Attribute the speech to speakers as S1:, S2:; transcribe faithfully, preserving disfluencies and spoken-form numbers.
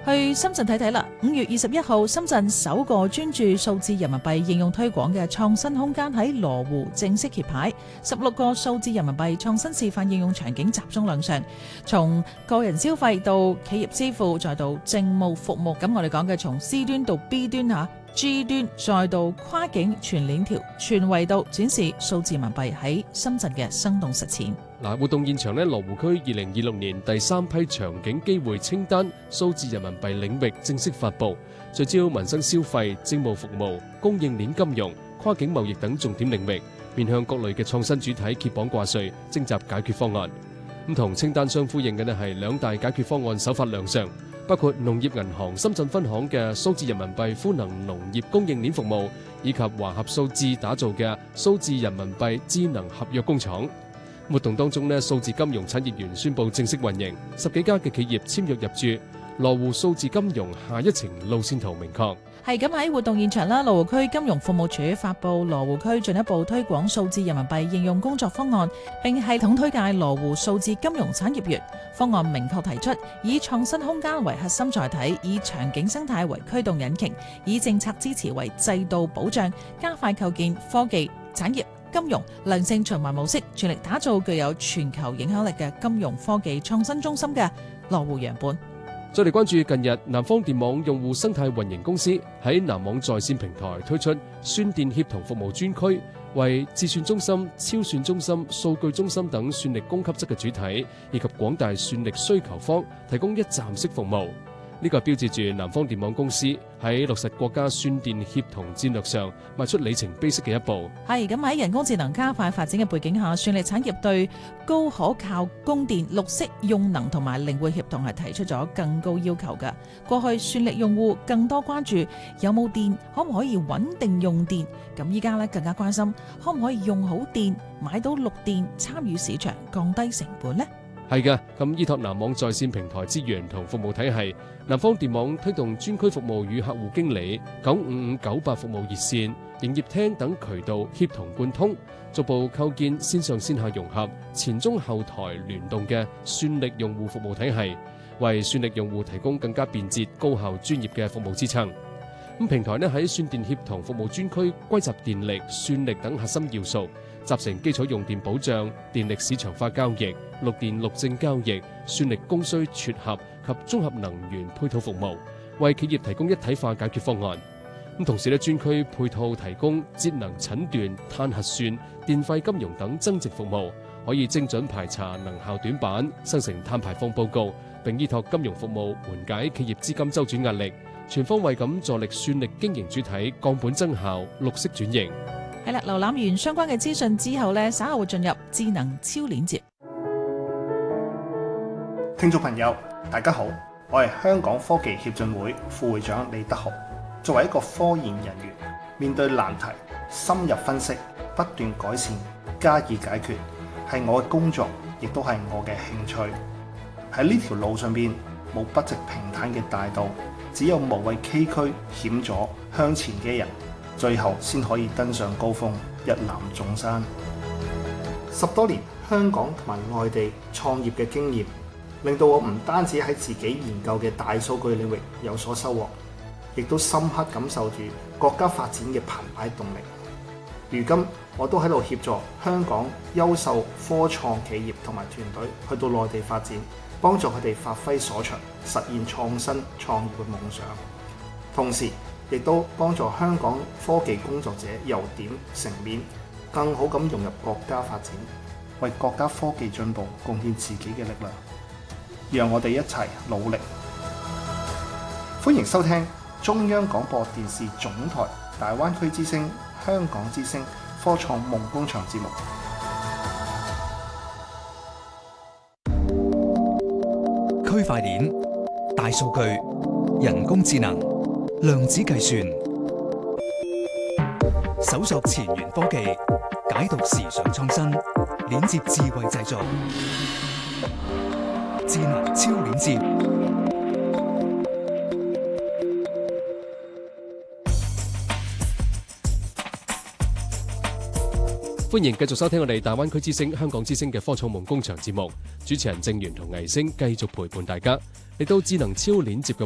S1: 去深圳睇睇啦。五月二十一號，深圳首個專注數字人民幣應用推廣嘅創新空間喺羅湖正式揭牌，十六個數字人民幣創新示範應用場景集中亮相，從個人消費到企業支付，再到政務服務。咁我哋講嘅從 C 端到 B 端吓。G 端再到跨境全鏈條全維度展示數字人民幣喺深圳嘅生動實踐。
S2: 嗱，活動現場呢，羅湖區二零二六年第三批場景機會清單數字人民幣領域正式發布，聚焦民生消費、政務服務、供應鏈金融、跨境貿易等重點領域，面向各類嘅創新主體揭榜掛帥，徵集解決方案。咁同清單相呼應嘅呢係兩大解決方案首發亮相。包括農業銀行深圳分行嘅數字人民幣賦能農業供應鏈服務，以及華合數字打造嘅數字人民幣智能合約工廠。活動當中呢，數字金融產業園宣布正式運營，十幾家嘅企業簽約入駐，羅湖數字金融下一程路線圖明確。
S1: 係咁喺活動現場啦，羅湖區金融服務處發布羅湖區進一步推廣數字人民幣應用工作方案，並系統推介羅湖數字金融產業園。方案明確提出，以創新空間為核心載體，以場景生態為驅動引擎，以政策支持為制度保障，加快構建科技、產業、金融良性循環模式，全力打造具有全球影響力嘅金融科技創新中心嘅羅湖樣本。
S2: 再嚟關注近日南方電網用戶生態運營公司喺南網在線平台推出算電協同服務專區，為自算中心、超算中心、數據中心等算力供給側嘅主體以及廣大算力需求方提供一站式服務。呢個標誌住南方電網公司喺落實國家算電協同戰略上邁出里程碑式嘅一步。
S1: 係咁喺人工智能加快發展嘅背景下，算力產業對高可靠供電、綠色用能同埋靈活協同係提出咗更高要求嘅。過去算力用戶更多關注有冇電，可唔可以穩定用電，咁依家咧更加關心可唔可以用好電，買到綠電，參與市場，降低成本呢？
S2: 係嘅，咁依託南網在線平台資源同服務體系，南方電網推動專區服務與客戶經理、九五五九八服務熱線、營業廳等渠道協同貫通，逐步構建線上線下融合、前中後台聯動嘅算力用戶服務體系，為算力用戶提供更加便捷、高效、專業嘅服務支撐。咁平台呢喺算電協同服務專區歸集電力、算力等核心要素，集成基礎用電保障、電力市場化交易、綠電綠證交易、算力供需撮合及綜合能源配套服務，為企業提供一體化解決方案。咁同時咧，專區配套提供節能診斷、碳核算、電費金融等增值服務，可以精準排查能效短板，生成碳排放報告，並依託金融服務緩解企業資金周轉壓力，全方位咁助力算力經營主體降本增效、綠色轉型。
S1: 係啦，瀏覽完相關嘅資訊之後呢，稍後會進入智能超鏈接。
S3: 聽眾朋友，大家好，我係香港科技協進會副會長李德豪。作為一個科研人員，面對難題，深入分析，不斷改善，加以解決，係我嘅工作，亦都係我嘅興趣。喺呢條路上邊，冇不直平坦嘅大道，只有無畏崎嶇險阻向前嘅人，最後先可以登上高峰，一覽眾山。十多年香港同埋外地創業嘅經驗，令到我唔單止喺自己研究嘅大數據領域有所收穫，亦都深刻感受住國家發展嘅澎湃動力。如今我都喺度協助香港優秀科創企業同埋團隊去到內地發展，幫助佢哋發揮所長，實現創新創業嘅夢想。同時亦都幫助香港科技工作者由點成面，更好咁融入國家發展，為國家科技進步貢獻自己嘅力量。讓我哋一齊努力。歡迎收聽中央廣播電視總台大灣區之聲、香港之聲科創夢工場節目。
S4: 區塊鏈、大數據、人工智能、量子計算，搜索前沿科技，解讀時尚創新，鏈接智慧製造，智能超鏈接。
S2: 歡迎繼續收聽我哋大灣區之聲、香港之聲嘅科創夢工場節目，主持人鄭源同倪星繼續陪伴大家嚟到智能超鏈接嘅